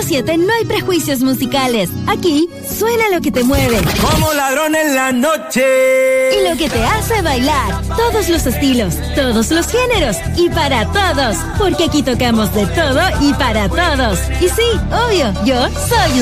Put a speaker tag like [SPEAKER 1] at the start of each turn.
[SPEAKER 1] 100.7 no hay prejuicios musicales. Aquí suena lo que te mueve.
[SPEAKER 2] Como ladrón en la noche.
[SPEAKER 1] Y lo que te hace bailar. Todos los estilos, todos los géneros y para todos. Porque aquí tocamos de todo y para todos. Y sí, obvio, yo soy